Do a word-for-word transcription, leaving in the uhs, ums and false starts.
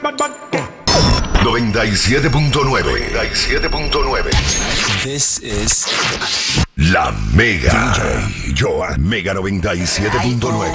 noventa y siete punto nueve. noventa y siete punto nueve. This is La Mega. D J Joan. Mega noventa y siete punto nueve.